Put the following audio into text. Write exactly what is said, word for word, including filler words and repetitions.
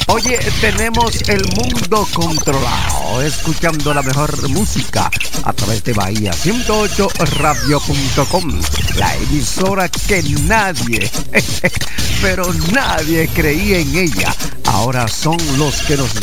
Oye, tenemos el mundo controlado, escuchando la mejor música a través de Bahía ciento ocho radio punto com, la emisora que nadie, pero nadie creía en ella. Ahora son los que nos